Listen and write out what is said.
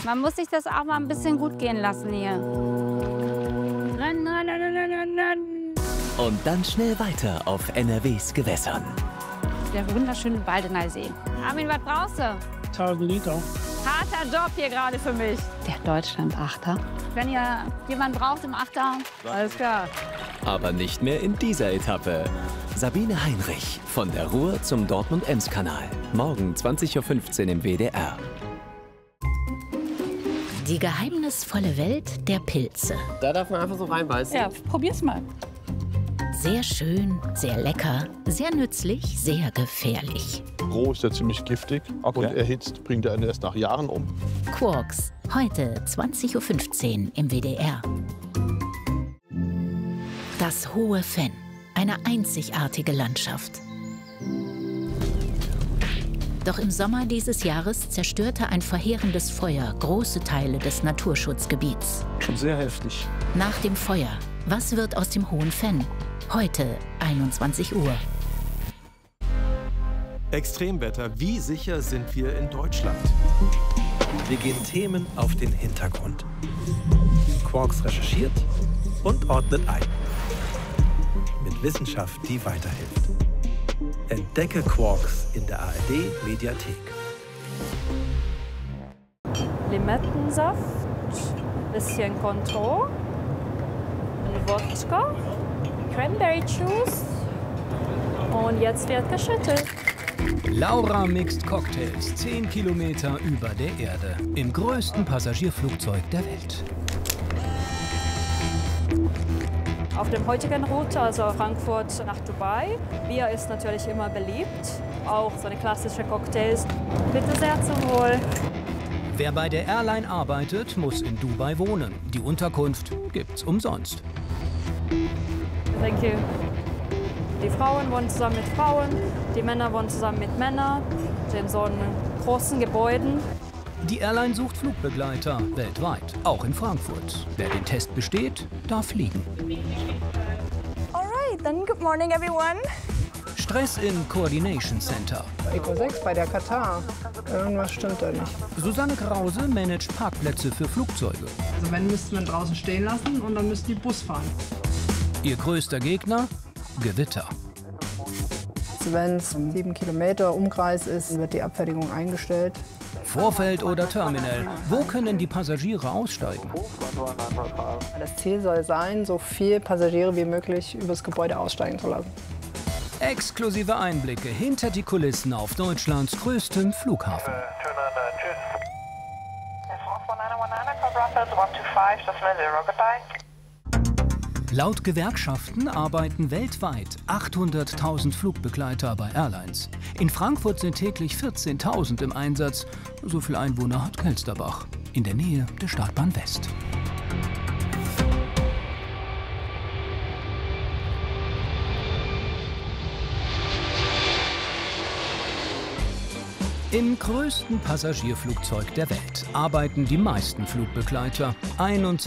Man muss sich das auch mal ein bisschen gut gehen lassen hier. Rennen, rennen, rennen, rennen, rennen. Und dann schnell weiter auf NRWs Gewässern. Der wunderschöne Waldener See. Armin, was brauchst du? 1000 Liter. Harter Job hier gerade für mich. Der Deutschland-Achter. Wenn ihr jemanden braucht im Achter, alles klar. Aber nicht mehr in dieser Etappe. Sabine Heinrich von der Ruhr zum Dortmund-Ems-Kanal. Morgen 20:15 Uhr im WDR. Die geheimnisvolle Welt der Pilze. Da darf man einfach so reinbeißen. Ja, probier's mal. Sehr schön, sehr lecker, sehr nützlich, sehr gefährlich. Roh ist er ziemlich giftig und erhitzt bringt er einen erst nach Jahren um. Quarks, heute 20:15 Uhr im WDR. Das Hohe Fenn, eine einzigartige Landschaft. Doch im Sommer dieses Jahres zerstörte ein verheerendes Feuer große Teile des Naturschutzgebiets. Schon sehr heftig. Nach dem Feuer, was wird aus dem Hohen Fenn? Heute 21 Uhr. Extremwetter, wie sicher sind wir in Deutschland? Wir gehen Themen auf den Hintergrund. Quarks recherchiert und ordnet ein. Mit Wissenschaft, die weiterhilft. Entdecke Quarks in der ARD-Mediathek. Limettensaft, bisschen Cointreau, ein Wodka, Cranberry Juice und jetzt wird geschüttelt. Laura mixt Cocktails 10 Kilometer über der Erde im größten Passagierflugzeug der Welt. Auf der heutigen Route, also Frankfurt nach Dubai, Bier ist natürlich immer beliebt, auch so eine klassische Cocktails. Bitte sehr zum Wohl. Wer bei der Airline arbeitet, muss in Dubai wohnen. Die Unterkunft gibt's umsonst. Thank you. Die Frauen wohnen zusammen mit Frauen, die Männer wohnen zusammen mit Männern in so einem großen Gebäuden. Die Airline sucht Flugbegleiter weltweit, auch in Frankfurt. Wer den Test besteht, darf fliegen. Alright, then good morning everyone. Stress im Coordination Center. Eco 6 bei der Katar. Irgendwas stimmt da nicht. Susanne Krause managt Parkplätze für Flugzeuge. Also wenn, müsste man draußen stehen lassen und dann müssten die Bus fahren. Ihr größter Gegner? Gewitter. Also wenn es 7 Kilometer Umkreis ist, wird die Abfertigung eingestellt. Vorfeld oder Terminal. Wo können die Passagiere aussteigen? Das Ziel soll sein, so viele Passagiere wie möglich übers Gebäude aussteigen zu lassen. Exklusive Einblicke hinter die Kulissen auf Deutschlands größtem Flughafen. Laut Gewerkschaften arbeiten weltweit 800.000 Flugbegleiter bei Airlines. In Frankfurt sind täglich 14.000 im Einsatz. So viel Einwohner hat Kelsterbach, in der Nähe der Startbahn West. Im größten Passagierflugzeug der Welt arbeiten die meisten Flugbegleiter.